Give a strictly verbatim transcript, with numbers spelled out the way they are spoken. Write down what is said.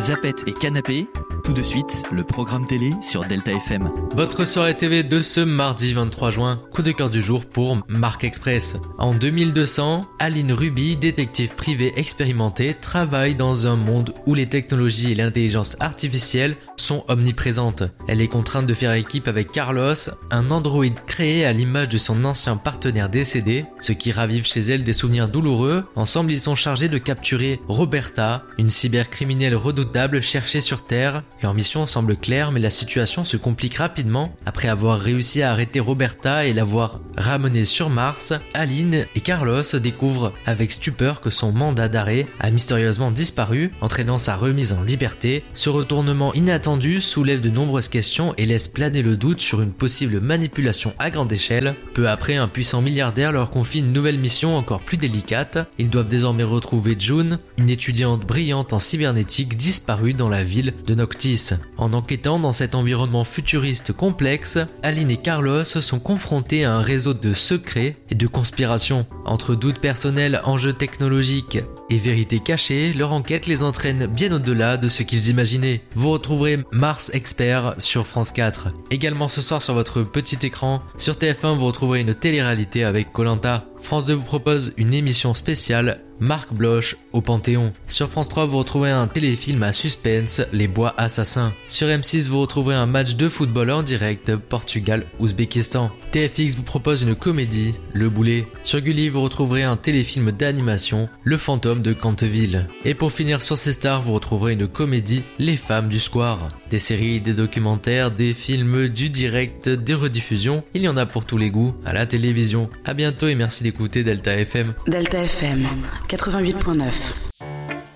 Zapette et Canapé, tout de suite, le programme télé sur Delta F M. Votre soirée T V de ce mardi vingt-trois juin, coup de cœur du jour pour Marc Express. En deux mille deux cents, Aline Ruby, détective privée expérimentée, travaille dans un monde où les technologies et l'intelligence artificielle sont omniprésentes. Elle est contrainte de faire équipe avec Carlos, un androïde créé à l'image de son ancien partenaire décédé, ce qui ravive chez elle des souvenirs douloureux. Ensemble, ils sont chargés de capturer Roberta, une cybercriminelle redoutable cherchée sur Terre. Leur mission semble claire, mais la situation se complique rapidement. Après avoir réussi à arrêter Roberta et l'avoir ramenée sur Mars, Aline et Carlos découvrent avec stupeur que son mandat d'arrêt a mystérieusement disparu, entraînant sa remise en liberté. Ce retournement inattendu soulève de nombreuses questions et laisse planer le doute sur une possible manipulation à grande échelle. Peu après, un puissant milliardaire leur confie une nouvelle mission encore plus délicate. Ils doivent désormais retrouver June, une étudiante brillante en cybernétique disparue dans la ville de Noctis. En enquêtant dans cet environnement futuriste complexe, Aline et Carlos sont confrontés à un réseau de secrets et de conspirations. Entre doutes personnels, enjeux technologiques et vérités cachées, leur enquête les entraîne bien au-delà de ce qu'ils imaginaient. Vous retrouverez Mars Expert sur France quatre. Également ce soir sur votre petit écran, sur T F un vous retrouverez une télé-réalité avec Koh-Lanta. France deux vous propose une émission spéciale Marc Bloch au Panthéon. Sur France trois, vous retrouverez un téléfilm à suspense, Les Bois Assassins. Sur M six, vous retrouverez un match de football en direct, Portugal-Ouzbékistan. T F X vous propose une comédie, Le Boulet. Sur Gulli, vous retrouverez un téléfilm d'animation, Le Fantôme de Canteville. Et pour finir sur C Stars, vous retrouverez une comédie, Les Femmes du Square. Des séries, des documentaires, des films, du direct, des rediffusions, il y en a pour tous les goûts à la télévision. À bientôt et merci d'écouter Delta F M. Delta F M quatre-vingt-huit virgule neuf.